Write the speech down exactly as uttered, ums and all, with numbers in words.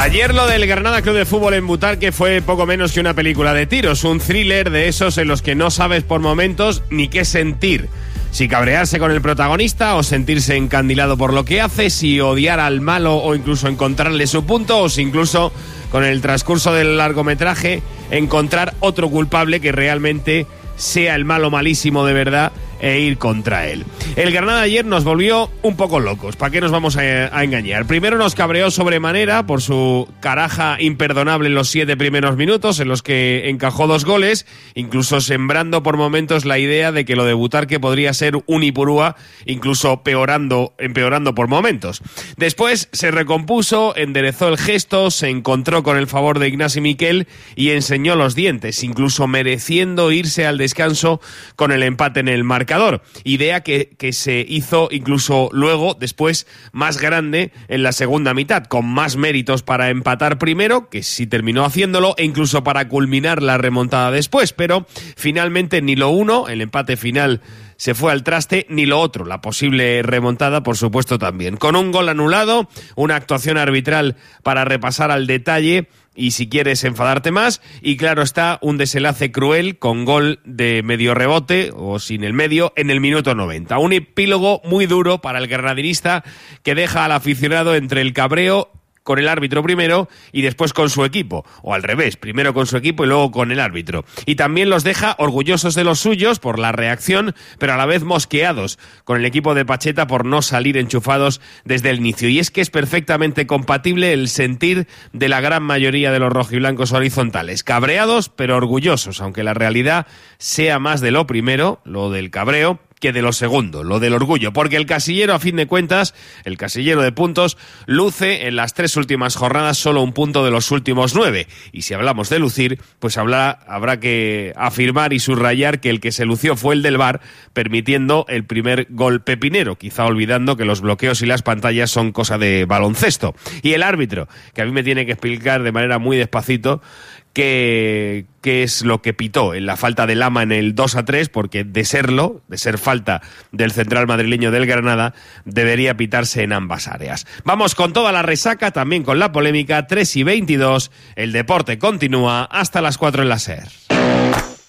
Ayer lo del Granada Club de Fútbol en Butarque fue poco menos que una película de tiros, un thriller de esos en los que no sabes por momentos ni qué sentir. Si cabrearse con el protagonista o sentirse encandilado por lo que hace, si odiar al malo o incluso encontrarle su punto, o si incluso con el transcurso del largometraje encontrar otro culpable que realmente sea el malo malísimo de verdad e ir contra él. El Granada ayer nos volvió un poco locos, ¿para qué nos vamos a, a engañar? Primero nos cabreó sobremanera por su caraja imperdonable en los siete primeros minutos, en los que encajó dos goles, incluso sembrando por momentos la idea de que lo de Butarque podría ser un Ipurúa, incluso peorando, empeorando por momentos. Después se recompuso, enderezó el gesto, se encontró con el favor de Ignasi Miquel y enseñó los dientes, incluso mereciendo irse al descanso con el empate en el marcador. Idea que, que se hizo incluso luego, después, más grande en la segunda mitad, con más méritos para empatar primero, que sí terminó haciéndolo, e incluso para culminar la remontada después, pero finalmente ni lo uno, el empate final se fue al traste, ni lo otro, la posible remontada, por supuesto, también. Con un gol anulado, una actuación arbitral para repasar al detalle y si quieres enfadarte más, y claro está, un desenlace cruel con gol de medio rebote o sin el medio en el minuto noventa. Un epílogo muy duro para el granadinista que deja al aficionado entre el cabreo con el árbitro primero y después con su equipo, o al revés, primero con su equipo y luego con el árbitro. Y también los deja orgullosos de los suyos por la reacción, pero a la vez mosqueados con el equipo de Pacheta por no salir enchufados desde el inicio. Y es que es perfectamente compatible el sentir de la gran mayoría de los rojiblancos horizontales, cabreados pero orgullosos, aunque la realidad sea más de lo primero, lo del cabreo, que de lo segundo, lo del orgullo, porque el casillero, a fin de cuentas, el casillero de puntos, luce en las tres últimas jornadas solo un punto de los últimos nueve, y si hablamos de lucir, pues habrá, habrá que afirmar y subrayar que el que se lució fue el del V A R, permitiendo el primer gol pepinero, quizá olvidando que los bloqueos y las pantallas son cosa de baloncesto. Y el árbitro, que a mí me tiene que explicar de manera muy despacito qué qué es lo que pitó en la falta de Lama en el dos a tres, porque de serlo, de ser falta del central madrileño del Granada, debería pitarse en ambas áreas. Vamos con toda la resaca, también con la polémica, tres y veintidós, el deporte continúa hasta las cuatro en la SER.